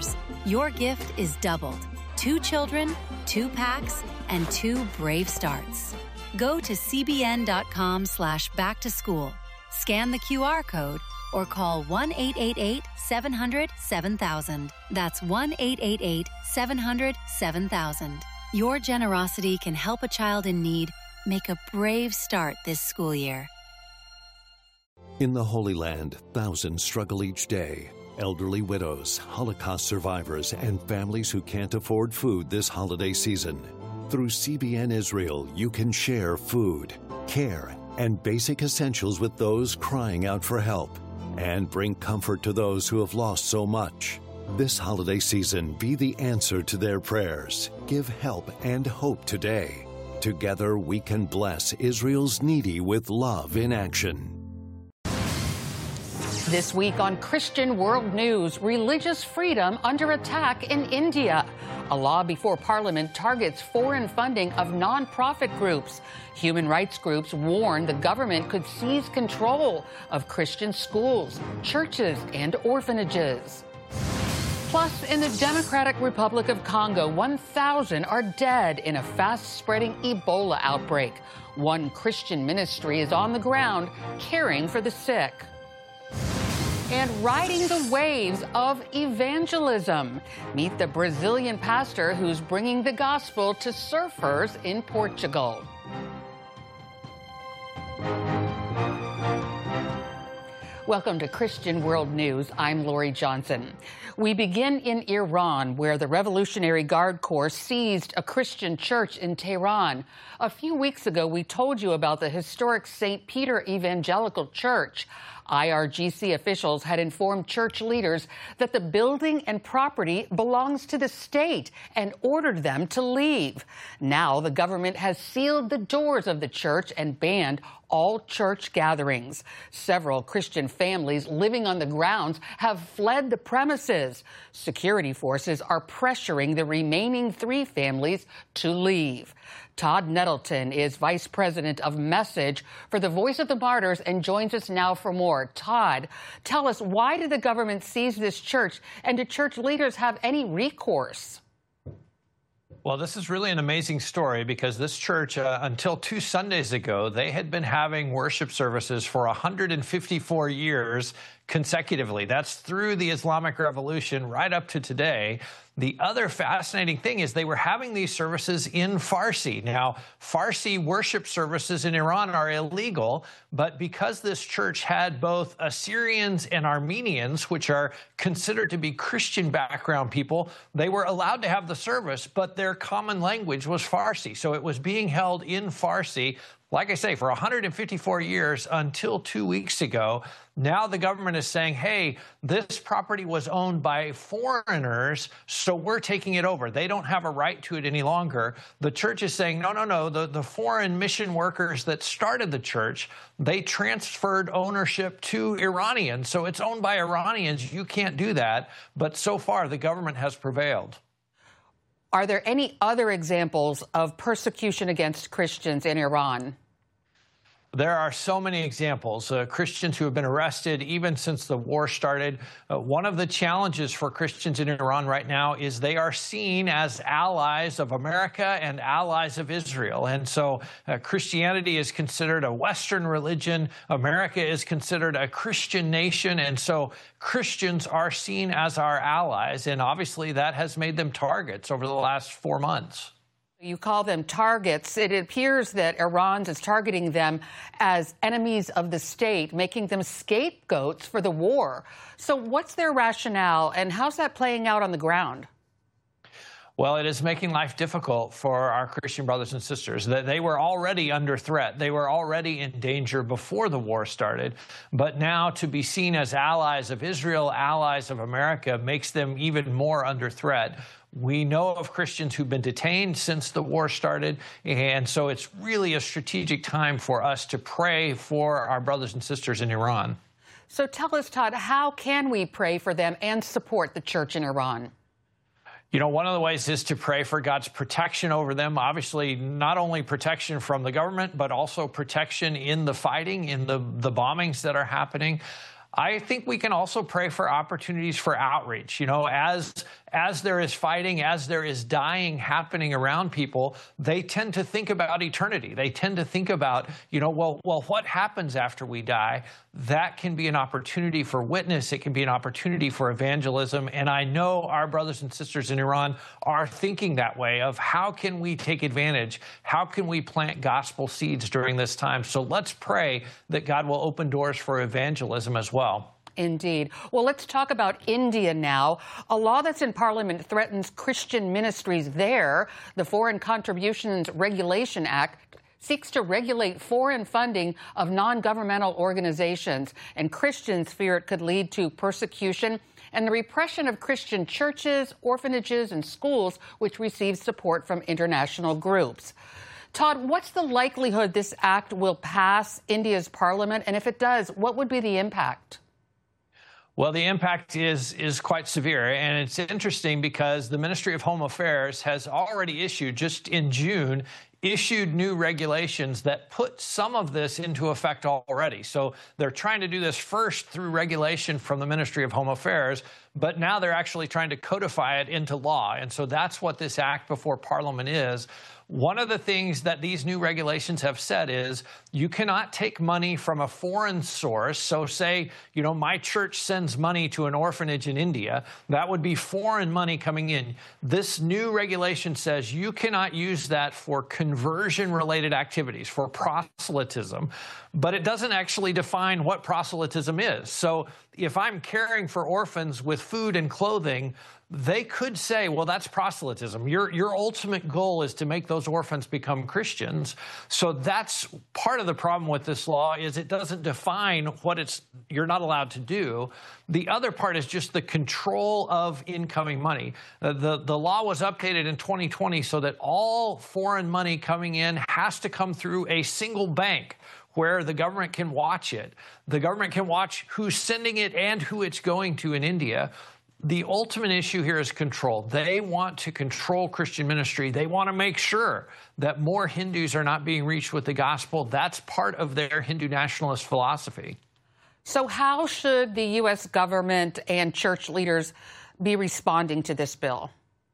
years, your gift is doubled. 2 children, 2 packs, and 2 brave starts. Go to cbn.com/back-to-school, scan the QR code, or call 1-888-700-7000. That's 1-888-700-7000. Your generosity can help a child in need make a brave start this school year. In the Holy Land, thousands struggle each day. Elderly widows, Holocaust survivors, and families who can't afford food this holiday season. Through CBN Israel, you can share food, care, and basic essentials with those crying out for help, and bring comfort to those who have lost so much. This holiday season, be the answer to their prayers. Give help and hope today. Together, we can bless Israel's needy with love in action. This week on Christian World News, religious freedom under attack in India. A law before Parliament targets foreign funding of non-profit groups. Human rights groups warn the government could seize control of Christian schools, churches, and orphanages. Plus, in the Democratic Republic of Congo, 1,000 are dead in a fast-spreading Ebola outbreak. One Christian ministry is on the ground caring for the sick. And riding the waves of evangelism. Meet the Brazilian pastor who's bringing the gospel to surfers in Portugal. Welcome to Christian World News. I'm Lori Johnson. We begin in Iran, where the Revolutionary Guard Corps seized a Christian church in Tehran. A few weeks ago, we told you about the historic St. Peter Evangelical Church. IRGC officials had informed church leaders that the building and property belongs to the state and ordered them to leave. Now the government has sealed the doors of the church and banned all church gatherings. Several Christian families living on the grounds have fled the premises. Security forces are pressuring the remaining 3 families to leave. Todd Nettleton is Vice President of Message for the Voice of the Martyrs and joins us now for more. Todd, tell us, why did the government seize this church, and do church leaders have any recourse? Well, this is really an amazing story because this church, until 2 Sundays ago, they had been having worship services for 154 years consecutively. That's through the Islamic Revolution right up to today. The other fascinating thing is they were having these services in Farsi. Now, Farsi worship services in Iran are illegal, but because this church had both Assyrians and Armenians, which are considered to be Christian background people, they were allowed to have the service, but their common language was Farsi. So it was being held in Farsi, like I say, for 154 years until 2 weeks ago. Now the government is saying, hey, this property was owned by foreigners, so we're taking it over. They don't have a right to it any longer. The church is saying, no, the foreign mission workers that started the church, they transferred ownership to Iranians. So it's owned by Iranians. You can't do that. But so far, the government has prevailed. Are there any other examples of persecution against Christians in Iran? There are so many examples. Christians who have been arrested even since the war started. One of the challenges for Christians in Iran right now is they are seen as allies of America and allies of Israel. And so Christianity is considered a Western religion. America is considered a Christian nation. And so Christians are seen as our allies. And obviously that has made them targets over the last 4 months. You call them targets. It appears that Iran is targeting them as enemies of the state, making them scapegoats for the war. So what's their rationale, and how's that playing out on the ground? Well, it is making life difficult for our Christian brothers and sisters. They were already under threat. They were already in danger before the war started. But now to be seen as allies of Israel, allies of America, makes them even more under threat. We know of Christians who've been detained since the war started, and so it's really a strategic time for us to pray for our brothers and sisters in Iran. So tell us, Todd, how can we pray for them and support the church in Iran? You know, one of the ways is to pray for God's protection over them. Obviously, not only protection from the government, but also protection in the fighting, in the bombings that are happening. I think we can also pray for opportunities for outreach. You know, as there is fighting, as there is dying happening around people, they tend to think about eternity. They tend to think about, you know, well, what happens after we die? That can be an opportunity for witness. It can be an opportunity for evangelism. And I know our brothers and sisters in Iran are thinking that way of how can we take advantage? How can we plant gospel seeds during this time? So let's pray that God will open doors for evangelism as well. Indeed. Well, let's talk about India now. A law that's in Parliament threatens Christian ministries there. The Foreign Contributions Regulation Act seeks to regulate foreign funding of non-governmental organizations, and Christians fear it could lead to persecution and the repression of Christian churches, orphanages, and schools which receive support from international groups. Todd, what's the likelihood this act will pass India's parliament? And if it does, what would be the impact? Well, the impact is quite severe, and it's interesting because the Ministry of Home Affairs has already issued, just in June, issued new regulations that put some of this into effect already. So they're trying to do this first through regulation from the Ministry of Home Affairs, but now they're actually trying to codify it into law. And so that's what this act before Parliament is. One of the things that these new regulations have said is you cannot take money from a foreign source. So say, you know, my church sends money to an orphanage in India. That would be foreign money coming in. This new regulation says you cannot use that for conversion-related activities, for proselytism. But it doesn't actually define what proselytism is. So if I'm caring for orphans with food and clothing, they could say, well, that's proselytism. Your ultimate goal is to make those orphans become Christians. So that's part of the problem with this law is it doesn't define what you're not allowed to do. The other part is just the control of incoming money. The law was updated in 2020 so that all foreign money coming in has to come through a single bank where the government can watch it. The government can watch who's sending it and who it's going to in India. The ultimate issue here is control. They want to control Christian ministry. They want to make sure that more Hindus are not being reached with the gospel. That's part of their Hindu nationalist philosophy. So how should the U.S. government and church leaders be responding to this bill?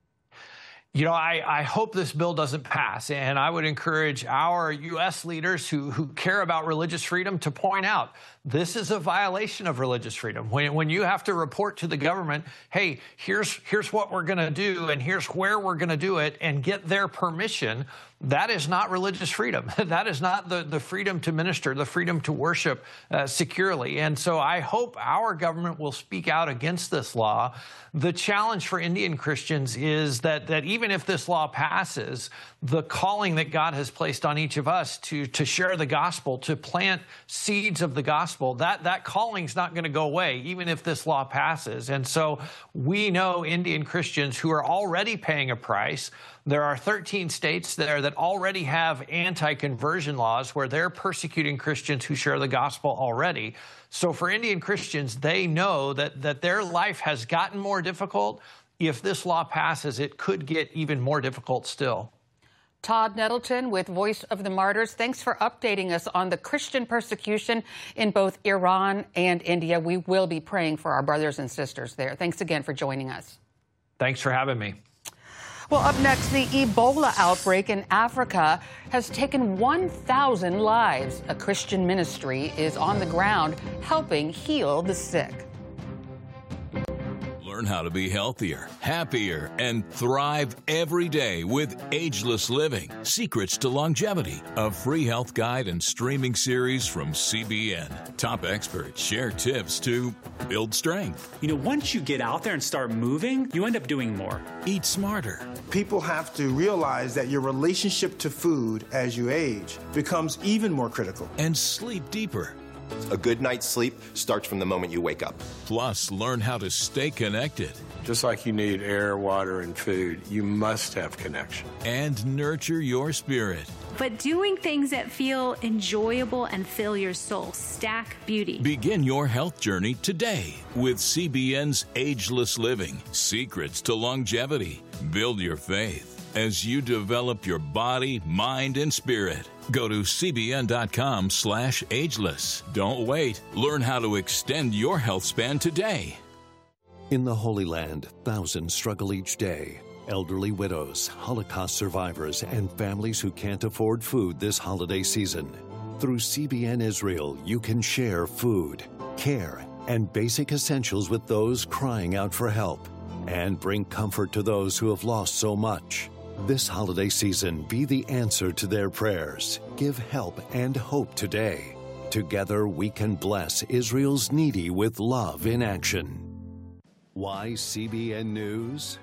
You know, I hope this bill doesn't pass, and I would encourage our U.S. leaders who care about religious freedom to point out this is a violation of religious freedom. When you have to report to the government, hey, here's what we're going to do, and here's where we're going to do it, and get their permission, that is not religious freedom. That is not the freedom to minister, the freedom to worship securely. And so I hope our government will speak out against this law. The challenge for Indian Christians is that even if this law passes, the calling that God has placed on each of us to share the gospel, to plant seeds of the gospel, that calling's not going to go away, even if this law passes. And so we know Indian Christians who are already paying a price. There are 13 states there that already have anti-conversion laws where they're persecuting Christians who share the gospel already. So for Indian Christians, they know that their life has gotten more difficult. If this law passes, it could get even more difficult still. Todd Nettleton with Voice of the Martyrs, thanks for updating us on the Christian persecution in both Iran and India. We will be praying for our brothers and sisters there. Thanks again for joining us. Thanks for having me. Well, up next, the Ebola outbreak in Africa has taken 1,000 lives. A Christian ministry is on the ground helping heal the sick. Learn how to be healthier, happier, and thrive every day with Ageless Living, Secrets to Longevity, a free health guide and streaming series from CBN. Top experts share tips to build strength. You know, once you get out there and start moving, you end up doing more. Eat smarter. People have to realize that your relationship to food as you age becomes even more critical. And sleep deeper. A good night's sleep starts from the moment you wake up. Plus, learn how to stay connected. Just like you need air, water, and food, you must have connection. And nurture your spirit. But doing things that feel enjoyable and fill your soul. Stack Beauty. Begin your health journey today with CBN's Ageless Living, Secrets to Longevity. Build your faith as you develop your body, mind, and spirit. Go to cbn.com/ageless. Don't wait. Learn how to extend your health span today. In the Holy Land, thousands struggle each day. Elderly widows, Holocaust survivors, and families who can't afford food this holiday season. Through CBN Israel, you can share food, care, and basic essentials with those crying out for help, and bring comfort to those who have lost so much. This holiday season, be the answer to their prayers. Give help and hope today. Together, we can bless Israel's needy with love in action. Why CBN News?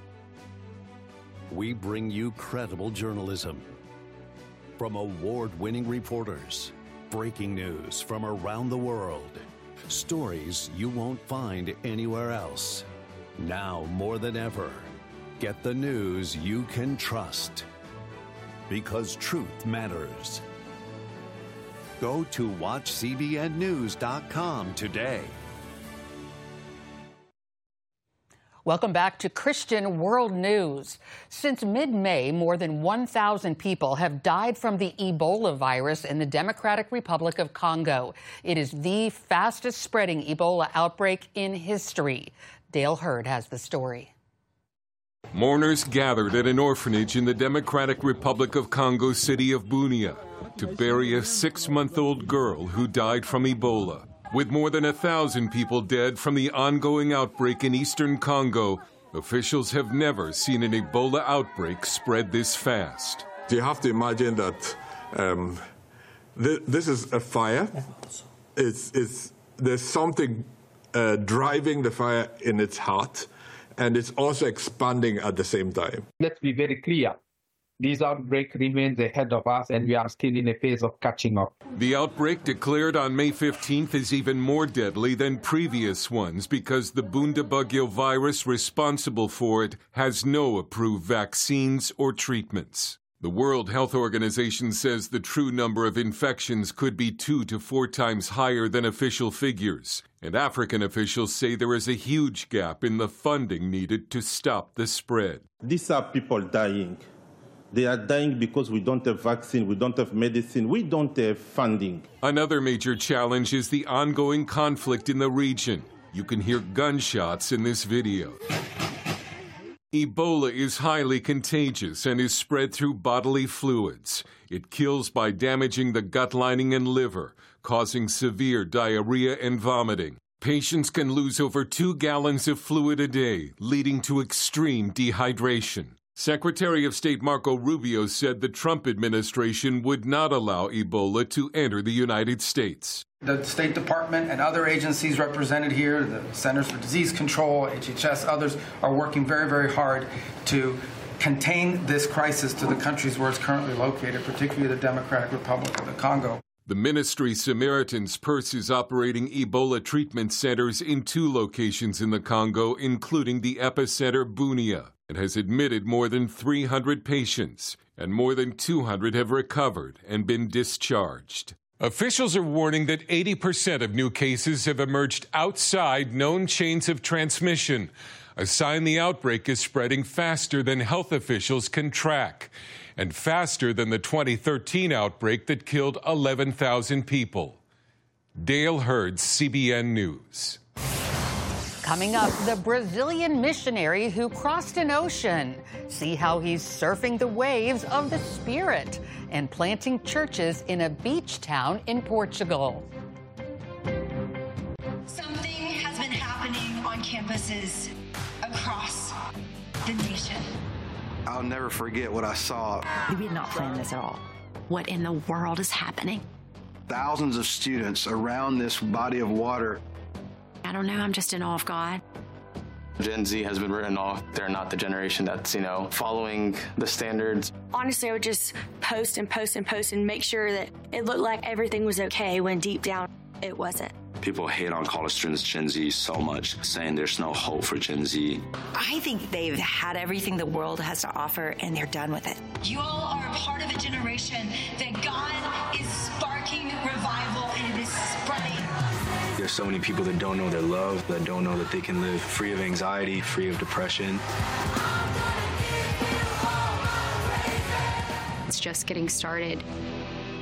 We bring you credible journalism from award-winning reporters, breaking news from around the world, stories you won't find anywhere else. Now more than ever, get the news you can trust, because truth matters. Go to watchcbnnews.com today. Welcome back to Christian World News. Since mid-May, more than 1,000 people have died from the Ebola virus in the Democratic Republic of Congo. It is the fastest spreading Ebola outbreak in history. Dale Hurd has the story. Mourners gathered at an orphanage in the Democratic Republic of Congo city of Bunia to bury a 6-month-old girl who died from Ebola. With more than 1,000 people dead from the ongoing outbreak in eastern Congo, officials have never seen an Ebola outbreak spread this fast. You have to imagine that this is a fire. There's something driving the fire in its heart, and it's also expanding at the same time. Let's be very clear. This outbreak remains ahead of us, and we are still in a phase of catching up. The outbreak declared on May 15th is even more deadly than previous ones because the Bundibugyo virus responsible for it has no approved vaccines or treatments. The World Health Organization says the true number of infections could be 2 to 4 times higher than official figures. And African officials say there is a huge gap in the funding needed to stop the spread. These are people dying. They are dying because we don't have vaccine, we don't have medicine, we don't have funding. Another major challenge is the ongoing conflict in the region. You can hear gunshots in this video. Ebola is highly contagious and is spread through bodily fluids. It kills by damaging the gut lining and liver, causing severe diarrhea and vomiting. Patients can lose over 2 gallons of fluid a day, leading to extreme dehydration. Secretary of State Marco Rubio said the Trump administration would not allow Ebola to enter the United States. The State Department and other agencies represented here, the Centers for Disease Control, HHS, others, are working very, very hard to contain this crisis to the countries where it's currently located, particularly the Democratic Republic of the Congo. The Ministry Samaritan's Purse is operating Ebola treatment centers in 2 locations in the Congo, including the epicenter Bunia. It has admitted more than 300 patients, and more than 200 have recovered and been discharged. Officials are warning that 80% of new cases have emerged outside known chains of transmission, a sign the outbreak is spreading faster than health officials can track, and faster than the 2013 outbreak that killed 11,000 people. Dale Hurd, CBN News. Coming up, the Brazilian missionary who crossed an ocean. See how he's surfing the waves of the Spirit and planting churches in a beach town in Portugal. Something has been happening on campuses across the nation. I'll never forget what I saw. We did not plan this at all. What in the world is happening? Thousands of students around this body of water. I don't know, I'm just in awe of God. Gen Z has been written off. They're not the generation that's, following the standards. Honestly, I would just post and post and post and make sure that it looked like everything was okay when deep down it wasn't. People hate on college students, Gen Z, so much, saying there's no hope for Gen Z. I think they've had everything the world has to offer, and they're done with it. You all are a part of a generation that God is sparking revival, and it is spreading. There's so many people that don't know their love, that don't know that they can live free of anxiety, free of depression. It's just getting started.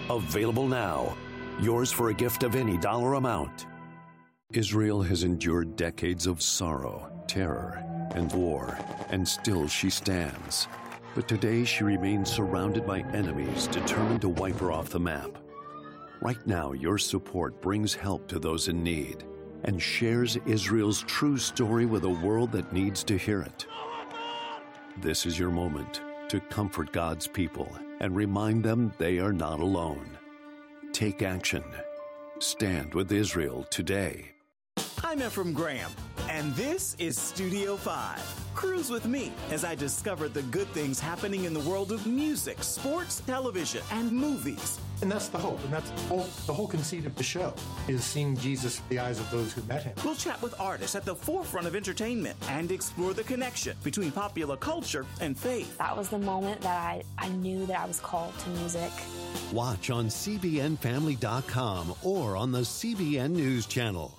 Available now. Yours for a gift of any dollar amount. Israel has endured decades of sorrow, terror, and war, and still she stands. But today she remains surrounded by enemies determined to wipe her off the map. Right now, your support brings help to those in need and shares Israel's true story with a world that needs to hear it. This is your moment to comfort God's people and remind them they are not alone. Take action. Stand with Israel today. I'm Ephraim Graham, and this is Studio 5. Cruise with me as I discover the good things happening in the world of music, sports, television, and movies. And that's the hope, and that's the whole conceit of the show, is seeing Jesus through the eyes of those who met him. We'll chat with artists at the forefront of entertainment and explore the connection between popular culture and faith. That was the moment that I knew that I was called to music. Watch on CBNFamily.com or on the CBN News Channel.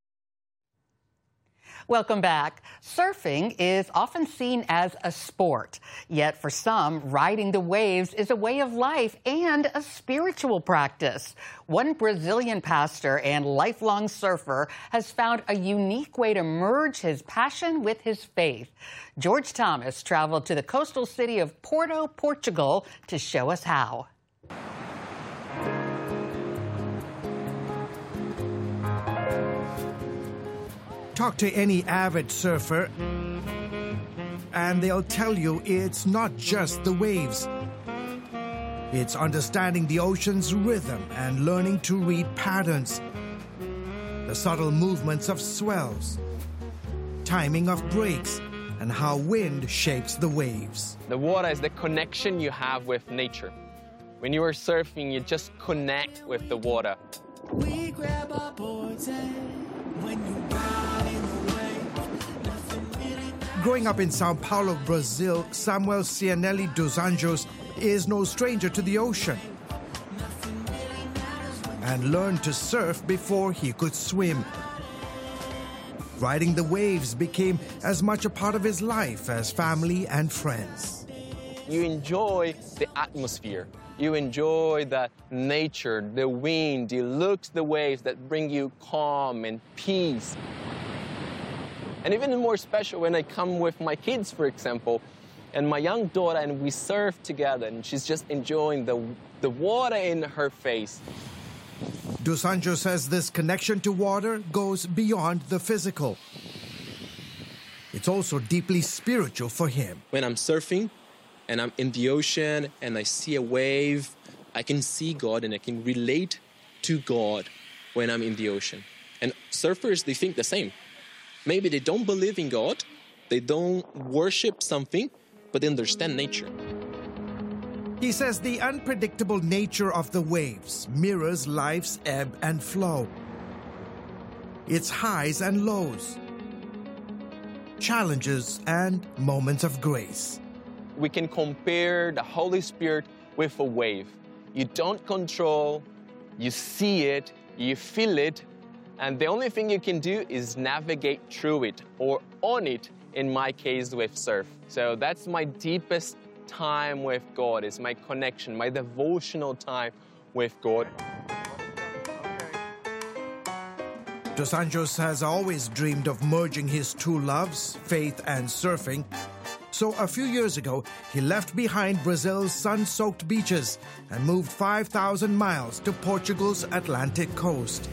Welcome back. Surfing is often seen as a sport, yet for some, riding the waves is a way of life and a spiritual practice. One Brazilian pastor and lifelong surfer has found a unique way to merge his passion with his faith. George Thomas traveled to the coastal city of Porto, Portugal, to show us how. Talk to any avid surfer, and they'll tell you it's not just the waves. It's understanding the ocean's rhythm and learning to read patterns, the subtle movements of swells, timing of breaks, and how wind shapes the waves. The water is the connection you have with nature. When you are surfing, you just connect with the water. We grab our boards and when you ride in the wave. Growing up in Sao Paulo, Brazil, Samuel Cianelli dos Anjos is no stranger to the ocean and learned to surf before he could swim. Riding the waves became as much a part of his life as family and friends. You enjoy the atmosphere. You enjoy the nature, the wind, the looks, the waves that bring you calm and peace. And even more special when I come with my kids, for example, and my young daughter, and we surf together, and she's just enjoying the water in her face. Dos Anjos says this connection to water goes beyond the physical. It's also deeply spiritual for him. When I'm surfing and I'm in the ocean and I see a wave, I can see God and I can relate to God when I'm in the ocean. And surfers, they think the same. Maybe they don't believe in God, they don't worship something, but they understand nature. He says the unpredictable nature of the waves mirrors life's ebb and flow. Its highs and lows, challenges and moments of grace. We can compare the Holy Spirit with a wave. You don't control, you see it, you feel it, and the only thing you can do is navigate through it or on it, in my case with surf. So that's my deepest time with God, is my connection, my devotional time with God. Dos Anjos has always dreamed of merging his two loves, faith and surfing. So a few years ago, he left behind Brazil's sun-soaked beaches and moved 5,000 miles to Portugal's Atlantic coast.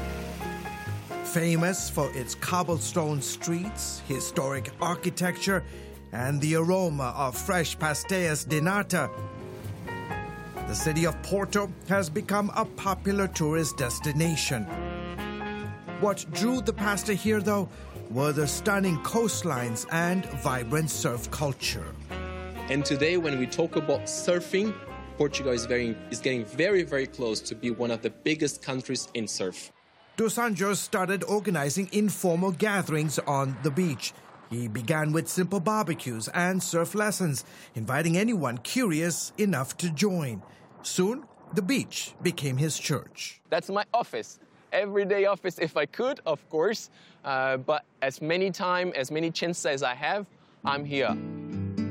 Famous for its cobblestone streets, historic architecture, and the aroma of fresh pastéis de nata, the city of Porto has become a popular tourist destination. What drew the pastor here, though, were the stunning coastlines and vibrant surf culture. And today, when we talk about surfing, Portugal is getting very, very close to be one of the biggest countries in surf. Dos Anjos started organizing informal gatherings on the beach. He began with simple barbecues and surf lessons, inviting anyone curious enough to join. Soon, the beach became his church. That's my office. Everyday office if I could, of course. But as many chances as I have, I'm here.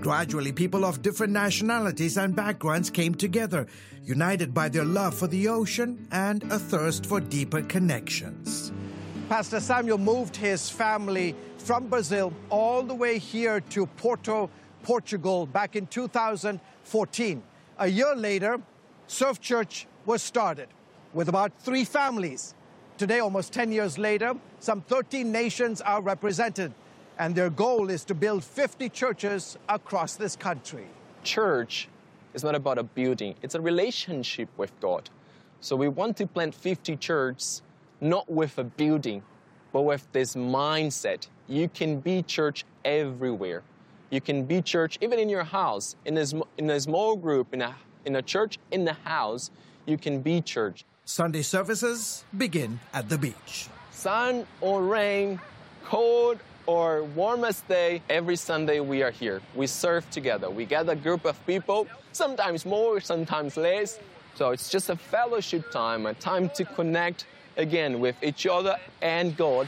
Gradually, people of different nationalities and backgrounds came together, united by their love for the ocean and a thirst for deeper connections. Pastor Samuel moved his family from Brazil all the way here to Porto, Portugal, back in 2014. A year later, Surf Church was started with about 3 families. Today, almost 10 years later, some 13 nations are represented, and their goal is to build 50 churches across this country. Church is not about a building, it's a relationship with God. So we want to plant 50 churches, not with a building, but with this mindset. You can be church everywhere. You can be church even in your house, in a small group, in a church in the house, you can be church. Sunday services begin at the beach. Sun or rain, cold or warmest day, every Sunday we are here. We serve together. We gather a group of people, sometimes more, sometimes less. So it's just a fellowship time, a time to connect again with each other and God.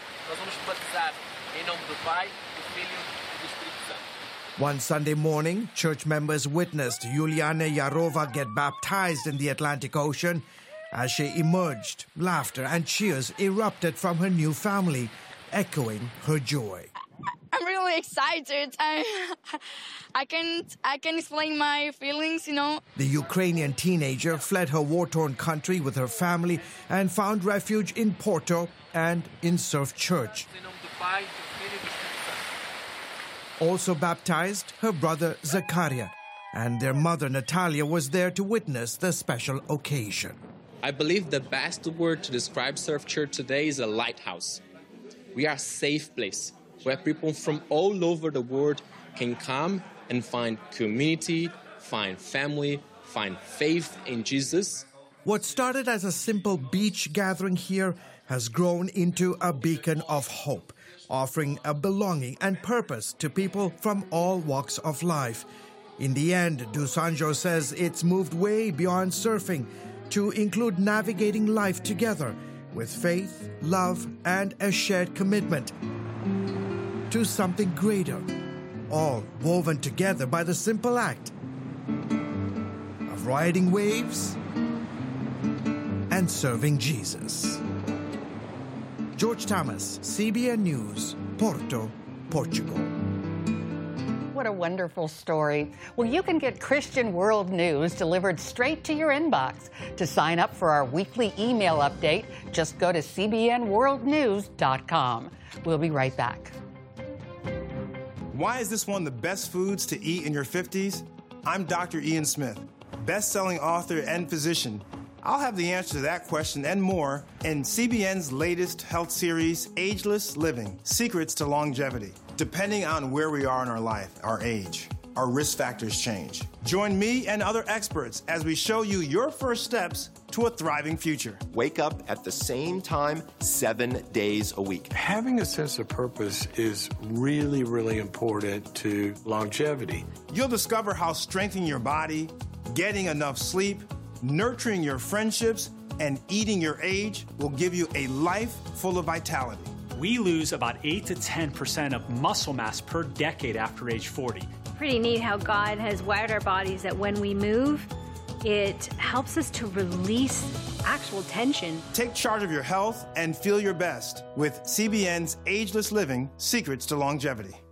One Sunday morning, church members witnessed Juliana Yarova get baptized in the Atlantic Ocean. As she emerged, laughter and cheers erupted from her new family, echoing her joy. I'm really excited. I can explain my feelings, you know. The Ukrainian teenager fled her war-torn country with her family and found refuge in Porto and in Surf Church. Also baptized, her brother Zakaria, and their mother Natalia was there to witness the special occasion. I believe the best word to describe Surf Church today is a lighthouse. We are a safe place where people from all over the world can come and find community, find family, find faith in Jesus. What started as a simple beach gathering here has grown into a beacon of hope, offering a belonging and purpose to people from all walks of life. In the end, Dusanjo says it's moved way beyond surfing to include navigating life together with faith, love, and a shared commitment to something greater, all woven together by the simple act of riding waves and serving Jesus. George Thomas, CBN News, Porto, Portugal. What a wonderful story. Well, you can get Christian World News delivered straight to your inbox. To sign up for our weekly email update, just go to cbnworldnews.com. We'll be right back. Why is this one of the best foods to eat in your 50s? I'm Dr. Ian Smith, best-selling author and physician. I'll have the answer to that question and more in CBN's latest health series, Ageless Living: Secrets to Longevity. Depending on where we are in our life, our age, our risk factors change. Join me and other experts as we show you your first steps to a thriving future. Wake up at the same time 7 days a week. Having a sense of purpose is really, really important to longevity. You'll discover how strengthening your body, getting enough sleep, nurturing your friendships, and eating your age will give you a life full of vitality. We lose about 8 to 10% of muscle mass per decade after age 40. Pretty neat how God has wired our bodies that when we move, it helps us to release actual tension. Take charge of your health and feel your best with CBN's Ageless Living: Secrets to Longevity.